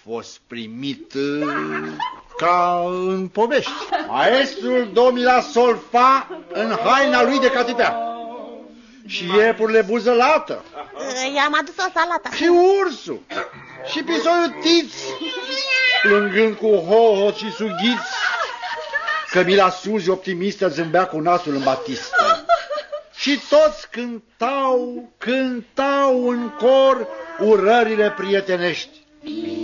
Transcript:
fost primit ca în povești. Maestrul Domila Solfa în haina lui de catitea. Și iepurile buzălată. I-am adus o salată. Și ursul. Și pisoiul Tiț, plângând cu hohot și sughiți. Cămila Suzi, optimistă, zâmbea cu nasul în batistă. Și toți cântau în cor urările prietenești.